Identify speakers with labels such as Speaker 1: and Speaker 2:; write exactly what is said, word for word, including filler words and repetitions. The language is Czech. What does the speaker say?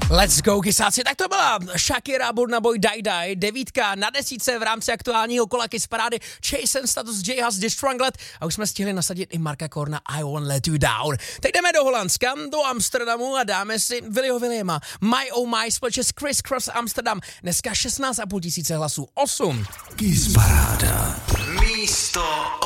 Speaker 1: Let's go, kysáci, tak to byla Shakira, Burna Boy, Die Die, devítka na desíce v rámci aktuálního kola Kiss Parády, Chase Status, J Hus, Distranglet a už jsme stihli nasadit i Marka Korna, I Won't Let You Down. Teď jdeme do Holandska, do Amsterdamu a dáme si Willyho Williama, My Oh My společně s Criss Cross Amsterdam, dneska šestnáct a půl tisíce hlasů, osm.
Speaker 2: Kiss Paráda. Místo